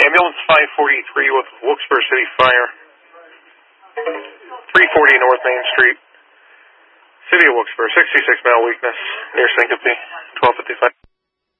Ambulance 543 with Wilkes-Barre City Fire. 340 North Main Street. City of Wilkes-Barre, 66 mental weakness, near syncope, 1255.